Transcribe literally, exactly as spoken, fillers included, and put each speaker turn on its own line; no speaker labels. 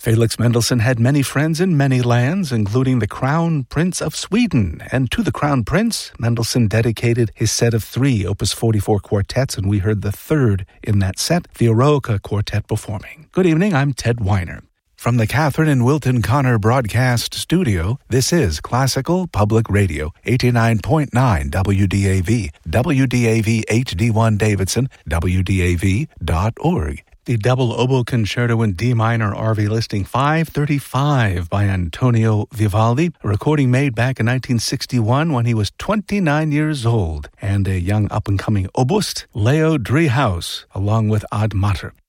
Felix Mendelssohn had many friends in many lands, including the Crown Prince of Sweden. And to the Crown Prince, Mendelssohn dedicated his set of three Opus forty-four quartets, and we heard the third in that set, the Eroica Quartet, performing. Good evening, I'm Ted Weiner. From the Catherine and Wilton Connor Broadcast Studio, this is Classical Public Radio, eighty-nine point nine W D A V, W D A V H D one Davidson, W D A V dot org. The double oboe concerto in D minor, R V listing five thirty-five by Antonio Vivaldi, a recording made back in nineteen sixty-one when he was twenty-nine years old, and a young up-and-coming oboist, Leo Driehaus, along with Odd Matter.